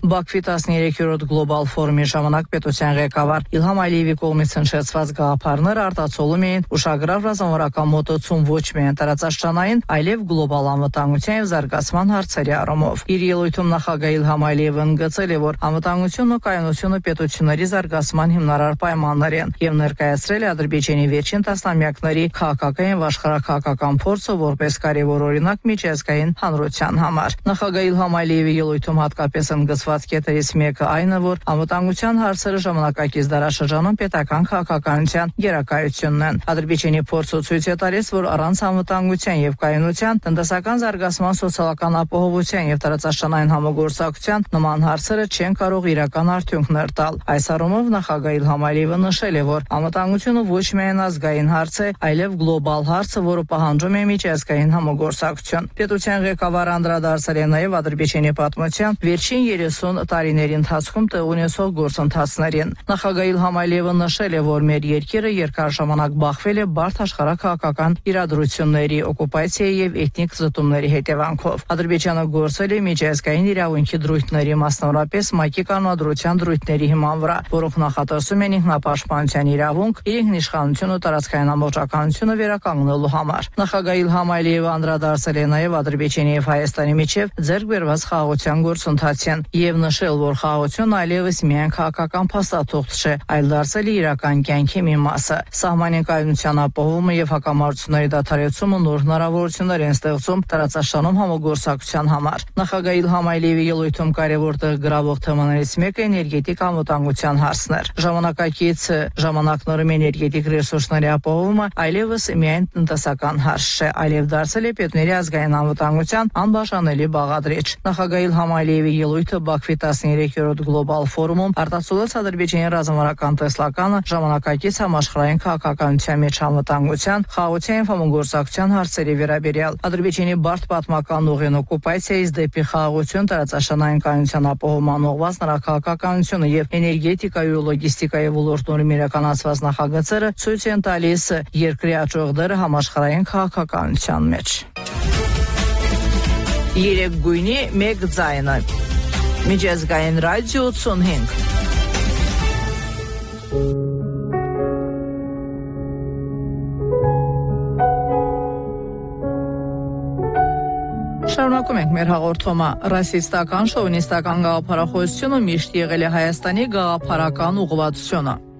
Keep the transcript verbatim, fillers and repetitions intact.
Բաքվի տասներեքերորդ գլոբալ ֆորումի ժամանակ պետության ղեկավար Իլհամ Ալիևի կողմից հնչեցված գաղափարները արտացոլում էին ուշագրավ ռազմավարական մոտեցում ոչ միայն տարածաշրջանային, այլև գլոբալ անվտանգության եւ զարգացման հարցերի առումով։ Իր ելույթում նախագահ Իլհամ Ալիևը ընդգծել է, որ անվտանգությունն ու կայունությունը պետությունների զարգացման հիմնարար պայմաններ են եւ ներկայացրել է Ադրբեջանի վերջին տասնամյակների քաղաքական եւ աշխարհաքաղաքական փորձը որպես կարևոր օրինակ միջազգային հանրության համար։ Նախագահ Իլհամ Ալիևի ելույթում հատկապես ընդգծված կետերից մեկը այն է, որ անվտանգության հարցերը ժամանակակից դարաշրջանում պետական քաղաքականության գերակայությունն են։ Ադրբեջանի փորձը ցույց է տալիս, որ առանց անվտանգության եւ կայունության, տնտեսական զարգացման, սոցիալական ապահովության եւ տարածաշրջանային համագործակցության նման հարցերը չեն կարող իրական արդյունքներ տալ։ Այս առումով նախագահ Իլհամ Ալիևը նշել է, որ անվտանգությունը ոչ միայն ազգային հարց է, այլև գլոբալ հարց, որը պահանջում է միջազգային համագործակցություն։ Պետության ղեկավարը անդրադարձել է նաեւ Ադրբեջանի պատմության վերջին երեսուն տարիների ընթացքում տեղ ունեցող գործընթացներին։ Նախագահ Իլհամ Ալիևը նշել է, որ մեր երկիրը երկար ժամանակ բախվել է բարդ աշխարհաքաղաքական իրադրությունների, օկուպացիայի եւ էթնիկ զտումների հետևանքով։ Ադրբեջանը գործել է միջազգային իրավունքի դրույթների, մասնավորապես ՄԱԿ-ի կանոնադրության դրույթների հիման վրա, որոնք նախատեսում են ինքնապաշտպանության իրավունք, իր ինքնիշխանությունը ու տարածքային ամբողջականությունը վերականգնելու համար։ Նախագահ Իլհամ Ալիևը անդրադարձել է նաեւ Ադրբեջանի եւ Հայաստանի միջև ձեռք բերված խաղաղության գործընթացին եւ նշել, որ խաղաղությունն այլևս միայն քաղաքական փաստաթուղթ չէ, այլ դարձել է իրական կյանքի մի մասը։ Սահմանին կայունության ապահովումը եւ հակամարտությունների դադարեցումը նոր հնարավորություններ են ստեղծում տարածաշրջանում համագործակցության համար։ Նախագահ Իլհամ Ալիևի ելույթում կարևոր տեղ գրավող թեմաներից մեկը էներգետիկ անվտանգության հարցն էր։ Ժամանակակից ժամանակներում էներգետիկ ռեսուրսների ապահովումը այլևս միայն տնտեսական հարց չէ, այլև դարձել է պետների ազգային անվտանգության անբաժանելի բաղադրիչ։ Նախագահ Իլհամ Ալիևի ելույթը Բաքվի տասներեքերորդ գլոբալ ֆորումում արտացոլեց Ադրբեջանի ռազմավարական տեսլականը ժամանակակից համաշխարհային քաղաքականության մեջ անվտանգության, խաղաղության եւ համագործակցության հարցերի վերաբերյալ։ Ադրբեջանի բարդ պատմական ուղին օկուպացիայից դեպի խաղաղություն, տարածաշրջանային կայունության ապահովման ուղղված նրա քաղաքականությունը եւ էներգետիկայի ու լոգիստիկայի ոլորտներում իրականացված նախագծերը ցույց են տալիս երկրի աճող դերը համաշխարհային քաղաքականության մեջ։ Երեք գույնի մեկ ձայնը։ Միջազգային ռադիո ութսունհինգ։ Շարունակում ենք մեր հաղորդումը։ Ռասիստական, շովինիստական գաղափարախոսությունը միշտ եղել է Հայաստանի գաղափարական ուղղվածությունը։